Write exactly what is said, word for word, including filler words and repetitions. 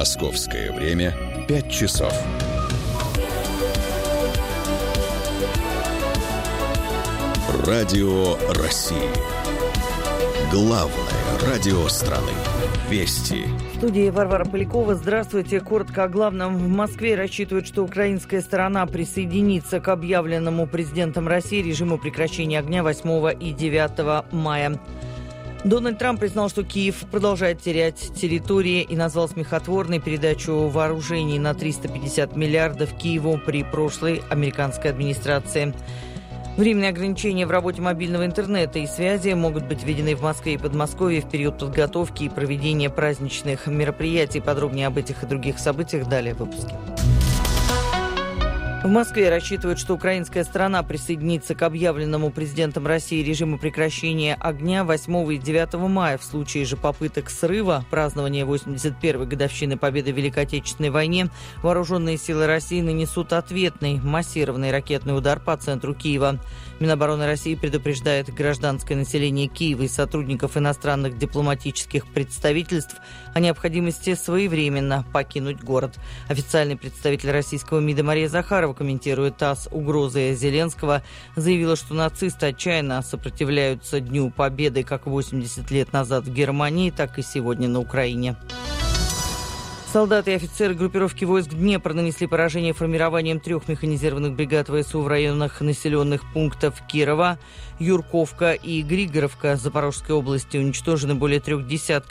Московское время пять часов. Радио России. Главное радио страны. Вести. В студии Варвара Полякова. Здравствуйте. Коротко о главном. В Москве рассчитывают, что украинская сторона присоединится к объявленному президентом России режиму прекращения огня восьмого и девятого мая. Дональд Трамп признал, что Киев продолжает терять территории и назвал смехотворной передачу вооружений на триста пятьдесят миллиардов Киеву при прошлой американской администрации. Временные ограничения в работе мобильного интернета и связи могут быть введены в Москве и Подмосковье в период подготовки и проведения праздничных мероприятий. Подробнее об этих и других событиях далее в выпуске. В Москве рассчитывают, что украинская сторона присоединится к объявленному президентом России режиму прекращения огня восьмого и девятого мая. В случае же попыток срыва празднования восемьдесят первой годовщины победы в Великой Отечественной войне вооруженные силы России нанесут ответный массированный ракетный удар по центру Киева. Минобороны России предупреждает гражданское население Киева и сотрудников иностранных дипломатических представительств о необходимости своевременно покинуть город. Официальный представитель российского МИДа Мария Захарова, комментируя ТАСС угрозы Зеленского, заявила, что нацисты отчаянно сопротивляются Дню Победы как восемьдесят лет назад в Германии, так и сегодня на Украине. Солдаты и офицеры группировки войск Днепр нанесли поражение формированием трех механизированных бригад ВСУ в районах населенных пунктов Кирова, Юрковка и Григоровка Запорожской области. Уничтожены более трех десятков